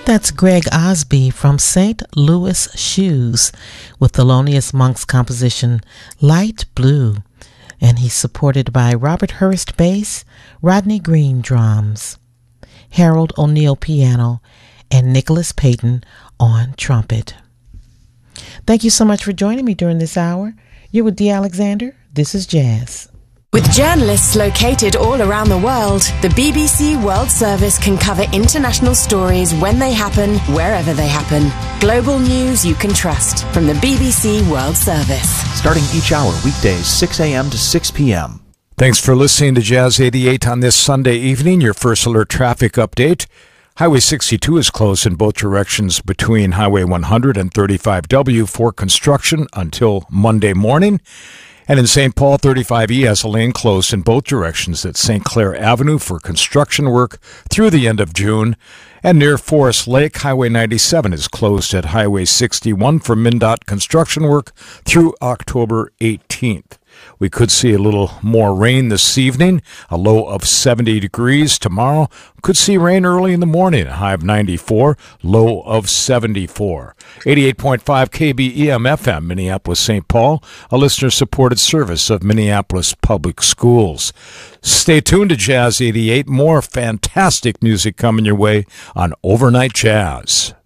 That's Greg Osby from St. Louis Shoes with Thelonious Monk's composition Light Blue, and he's supported by Robert Hurst bass, Rodney Green drums, Harold O'Neill piano, and Nicholas Payton on trumpet. Thank you so much for joining me during this hour. You're with Dee Alexander. This is Jazz. With journalists located all around the world, the BBC World Service can cover international stories when they happen, wherever they happen. Global news you can trust from the BBC World Service. Starting each hour, weekdays, 6 a.m. to 6 p.m. Thanks for listening to Jazz 88 on this Sunday evening. Your first alert traffic update. Highway 62 is closed in both directions between Highway 100 and 35W for construction until Monday morning. And in St. Paul, 35E has a lane closed in both directions at St. Clair Avenue for construction work through the end of June. And near Forest Lake, Highway 97 is closed at Highway 61 for MnDOT construction work through October 18th. We could see a little more rain this evening, a low of 70 degrees. Tomorrow, could see rain early in the morning, a high of 94, low of 74. 88.5 KBEM FM, Minneapolis, St. Paul, a listener-supported service of Minneapolis Public Schools. Stay tuned to Jazz 88. More fantastic music coming your way on Overnight Jazz.